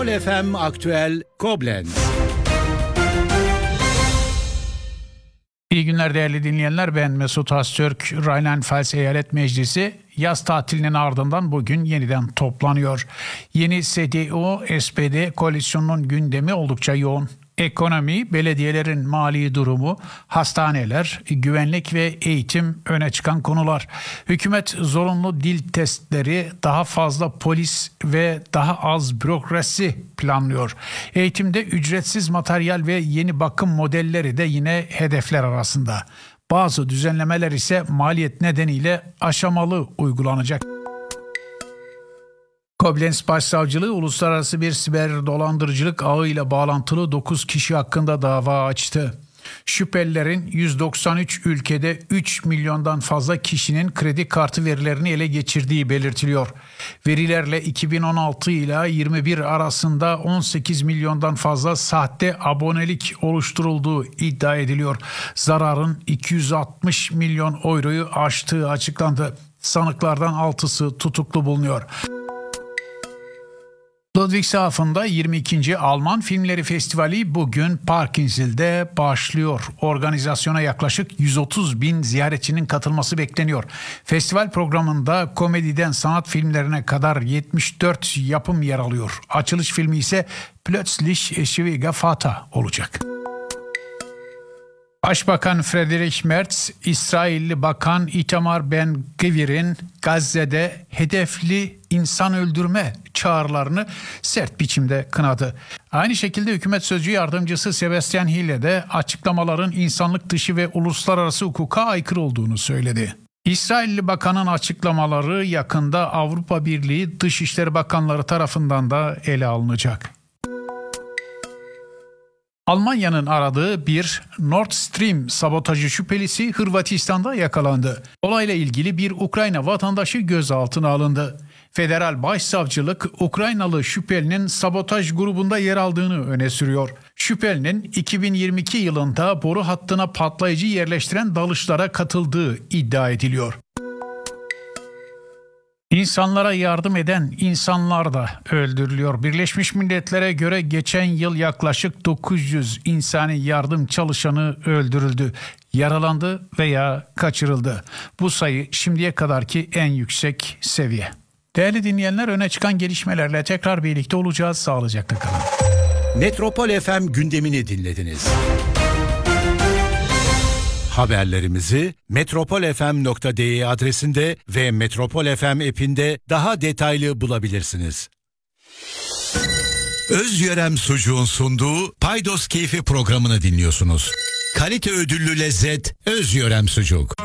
FM Aktüel Koblenz. İyi günler değerli dinleyenler, ben Mesut Öztürk. Rheinland-Pfalz Eyalet Meclisi yaz tatilinin ardından bugün yeniden toplanıyor. Yeni CDU-SPD koalisyonunun gündemi oldukça yoğun. Ekonomi, belediyelerin mali durumu, hastaneler, güvenlik ve eğitim öne çıkan konular. Hükümet zorunlu dil testleri, daha fazla polis ve daha az bürokrasi planlıyor. Eğitimde ücretsiz materyal ve yeni bakım modelleri de yine hedefler arasında. Bazı düzenlemeler ise maliyet nedeniyle aşamalı uygulanacak. Koblenz Başsavcılığı uluslararası bir siber dolandırıcılık ağıyla bağlantılı 9 kişi hakkında dava açtı. Şüphelilerin 193 ülkede 3 milyondan fazla kişinin kredi kartı verilerini ele geçirdiği belirtiliyor. Verilerle 2016 ile 21 arasında 18 milyondan fazla sahte abonelik oluşturulduğu iddia ediliyor. Zararın 260 milyon euroyu aştığı açıklandı. Sanıklardan 6'sı tutuklu bulunuyor. Ludwigshafen'da 22. Alman Filmleri Festivali bugün Parkinsel'de başlıyor. Organizasyona yaklaşık 130 bin ziyaretçinin katılması bekleniyor. Festival programında komediden sanat filmlerine kadar 74 yapım yer alıyor. Açılış filmi ise Plötzlich Schwiegervater olacak. Başbakan Friedrich Merz, İsrailli Bakan Itamar Ben-Gvir'in Gazze'de hedefli insan öldürme çağrılarını sert biçimde kınadı. Aynı şekilde hükümet sözcü yardımcısı Sebastian Hille de açıklamaların insanlık dışı ve uluslararası hukuka aykırı olduğunu söyledi. İsrailli bakanın açıklamaları yakında Avrupa Birliği Dışişleri Bakanları tarafından da ele alınacak. Almanya'nın aradığı bir Nord Stream sabotajı şüphelisi Hırvatistan'da yakalandı. Olayla ilgili bir Ukrayna vatandaşı gözaltına alındı. Federal Başsavcılık Ukraynalı şüphelinin sabotaj grubunda yer aldığını öne sürüyor. Şüphelinin 2022 yılında boru hattına patlayıcı yerleştiren dalışlara katıldığı iddia ediliyor. İnsanlara yardım eden insanlar da öldürülüyor. Birleşmiş Milletler'e göre geçen yıl yaklaşık 900 insani yardım çalışanı öldürüldü, yaralandı veya kaçırıldı. Bu sayı şimdiye kadarki en yüksek seviye. Değerli dinleyenler, öne çıkan gelişmelerle tekrar birlikte olacağız. Sağlıcakla kalın. Metropol FM gündemini dinlediniz. Haberlerimizi metropolfm.de adresinde ve Metropol FM app'inde daha detaylı bulabilirsiniz. Özyörem Sucuğun sunduğu Paydos Keyfi programını dinliyorsunuz. Kalite ödüllü lezzet Özyörem Sucuk.